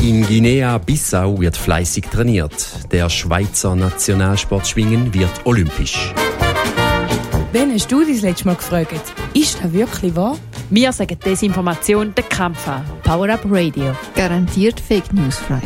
In Guinea-Bissau wird fleissig trainiert. Der Schweizer Nationalsportschwingen wird olympisch. Wann hast du das letzte Mal gefragt? Ist das wirklich wahr? Wir sagen Desinformation den Kampf an. Power Up Radio. Garantiert Fake News frei.